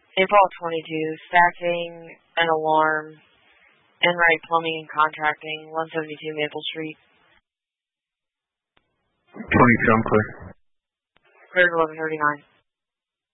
April 22, stacking an alarm, Enright Plumbing and Contracting, 172 Maple Street. 22, I'm clear. Clear to 1139.